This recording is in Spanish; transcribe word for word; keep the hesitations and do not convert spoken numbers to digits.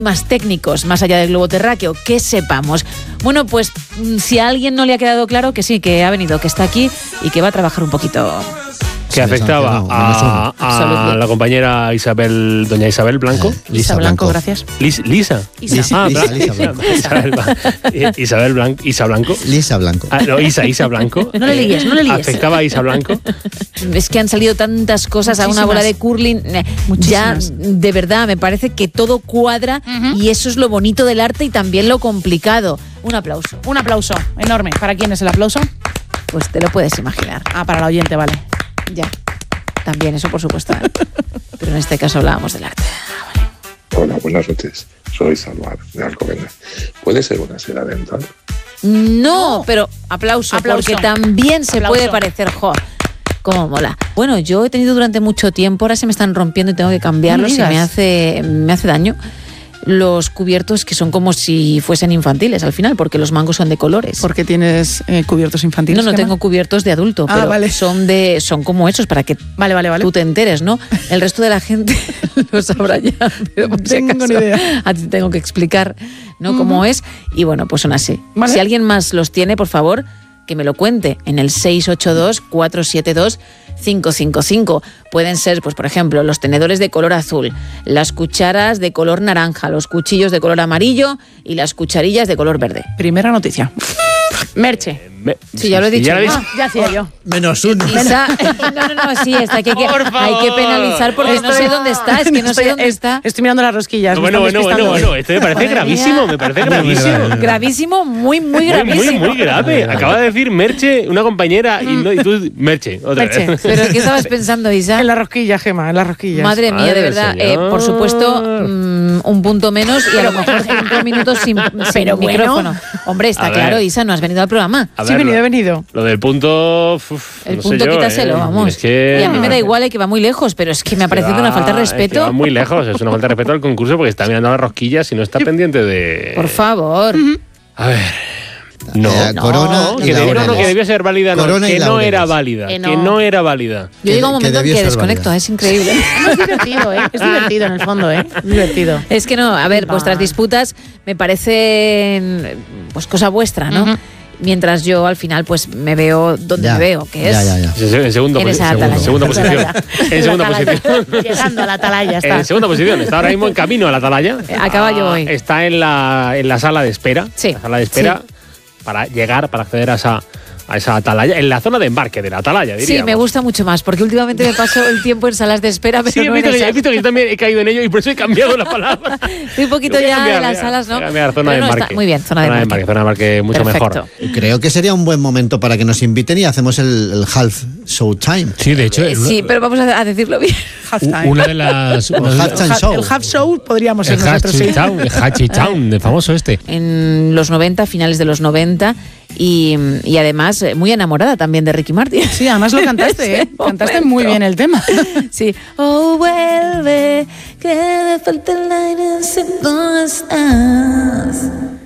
más técnicos, más allá del globo terráqueo, que sepamos. Bueno, pues si a alguien no le ha quedado claro, que sí, que ha venido, que está aquí y que va a trabajar un poquito. Que afectaba a, a la compañera Isabel, doña Isabel Blanco. Eh, Lisa, Lisa Blanco, Blanco, gracias. Lis, Lisa. Isa. Ah, Lisa, Lisa Blanco. Isabel, Isabel Blanco. Isa Blanco. Lisa Blanco. Ah, no, Isa, Isa Blanco. No le líes, no le líes. Afectaba a Isa Blanco. Es que han salido tantas cosas Muchísimas. a una bola de curling. Muchísimas. Ya, de verdad, me parece que todo cuadra uh-huh. y eso es lo bonito del arte y también lo complicado. Un aplauso. Un aplauso enorme. ¿Para quién es el aplauso? Pues te lo puedes imaginar. Ah, para el oyente, vale. Ya. También, eso por supuesto. ¿eh? Pero en este caso hablábamos del arte. Ah, vale. Hola, buenas noches. Soy Salvar, de Alcobendas. ¿Puede ser una seda dental? No, no. pero aplauso, aplauso, porque también se aplauso. puede parecer, jo, cómo mola. Bueno, yo he tenido durante mucho tiempo, ahora se me están rompiendo y tengo que cambiarlos, y me hace, me hace daño. Los cubiertos que son como si fuesen infantiles al final, porque los mangos son de colores. ¿Por qué tienes eh, cubiertos infantiles? No, no tengo cubiertos de adulto, ah, pero vale. son de son como hechos para que vale, vale, vale. tú te enteres, ¿no? El resto de la gente lo sabrá ya, pero no tengo ni idea. A ti tengo que explicar, ¿no? Uh-huh. Cómo es, y bueno, pues son así. ¿Vale? Si alguien más los tiene, por favor, que me lo cuente en el seis ocho dos, cuatro siete dos, cinco cinco cinco. Pueden ser, pues por ejemplo, los tenedores de color azul, las cucharas de color naranja, los cuchillos de color amarillo y las cucharillas de color verde. Primera noticia. Merche. Me, sí, ya lo he dicho. Ya, ah, ya hacía yo. Menos uno. Isa, no, no, no, sí, está que, que hay que penalizar porque estoy, no sé dónde está, es que no estoy, sé dónde es, está. Estoy mirando las rosquillas. No, bueno, bueno, bueno, bueno, esto me parece gravísimo, me parece gravísimo. Gravísimo, muy, muy gravísimo. Muy, muy, muy grave. Acaba de decir Merche, una compañera, y, no, y tú, Merche, otra Merche. vez. ¿Pero qué estabas pensando, Isa? En la rosquilla, Gema, en las rosquillas. Madre mía, de verdad. Eh, por supuesto, mmm, un punto menos y a lo mejor cinco minutos sin, sin micrófono. Hombre, está a claro, ver. Isa, no has venido al programa. A sí, he venido, he venido. Lo del punto... Uf, el no punto sé yo, quítaselo, eh. vamos. Es que... Y a mí me da igual, eh, que va muy lejos, pero es que me ha parecido va, una falta de respeto. Es que va muy lejos, es una falta de respeto al concurso porque está mirando las rosquillas y no está pendiente de... Por favor. Uh-huh. A ver... No, eh, corona no, que, debió, no, no, que debió ser válida, no, que no era válida, que no. que no era válida. Yo llego a un momento en que desconecto, válida. Es increíble. Es divertido, ¿eh? Es divertido en el fondo, ¿eh? Es divertido. Es que no, a ver, Va. vuestras disputas me parecen pues cosa vuestra, ¿no? Uh-huh. Mientras yo al final pues me veo donde ya, me veo, que es ya, ya, ya. en segundo, en posi- segundo, segunda posición. En segunda posición. Llegando a la atalaya está. En segunda posición, está ahora mismo en camino a la atalaya. A caballo hoy. Está en la en la sala de espera, sí. la sala de espera sí. para llegar, para acceder a esa a esa atalaya, en la zona de embarque de la atalaya, diríamos. Sí, me gusta mucho más, porque últimamente me paso el tiempo en salas de espera, pero sí, he no visto, en que, esas. he visto que yo también he caído en ello y por eso he cambiado la palabra. Estoy un poquito ya cambiar, en las ya, salas, ¿no? Cambiar, zona pero de no, embarque. Está muy bien, zona, zona de embarque. Zona de embarque mucho Perfecto. mejor. Creo que sería un buen momento para que nos inviten y hacemos el, el half show time. Sí, de hecho. Eh, sí, pero vamos a, a decirlo bien. Una de las... Una el half time show. El half show podríamos ser el nosotros. Hachi Town, el Hachi Town, el famoso este. En los noventa, finales de los noventa, y, y además muy enamorada también de Ricky Martin. Sí, además lo cantaste, ¿eh? Cantaste muy bien el tema. Sí. Oh, vuelve, que me falta el aire, si no estás.